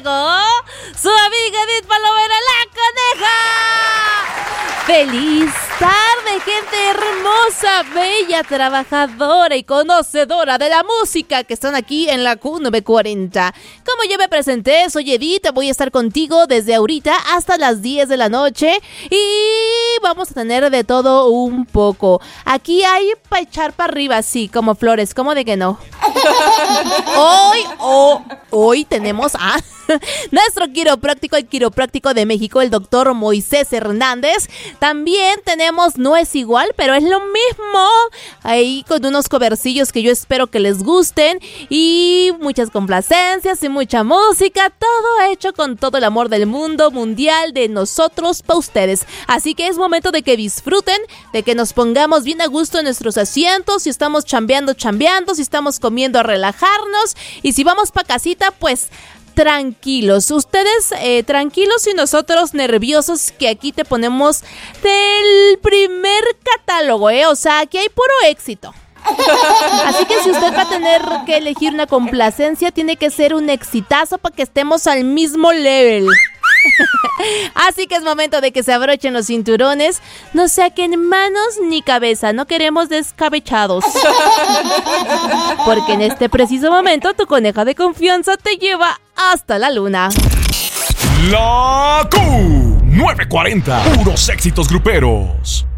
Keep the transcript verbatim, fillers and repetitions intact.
llegó su amiga Edith Palomera, la Coneja. ¡Feliz tarde, gente hermosa, bella, trabajadora y conocedora de la música que están aquí en la Q novecientos cuarenta! Como ya me presenté, soy Edith, voy a estar contigo desde ahorita hasta las diez de la noche y vamos a tener de todo un poco. Aquí hay para echar para arriba, así como flores, ¿cómo de que no? Hoy, oh, hoy tenemos a nuestro quiropráctico, el quiropráctico de México, el doctor Moisés Hernández. También tenemos No es igual, pero es lo mismo, ahí con unos covercillos que yo espero que les gusten y muchas complacencias y mucha música, todo hecho con todo el amor del mundo mundial de nosotros para ustedes. Así que es momento de que disfruten, de que nos pongamos bien a gusto en nuestros asientos, si estamos chambeando, chambeando, si estamos comiendo a relajarnos y si vamos pa' casita, pues tranquilos, ustedes eh, tranquilos y nosotros nerviosos, que aquí te ponemos del primer catálogo, eh, o sea, aquí hay puro éxito. Así que si usted va a tener que elegir una complacencia, tiene que ser un exitazo para que estemos al mismo level. Así que es momento de que se abrochen los cinturones, no saquen manos ni cabeza, no queremos descabechados. Porque en este preciso momento tu coneja de confianza te lleva hasta la luna. La Q novecientos cuarenta, puros éxitos gruperos.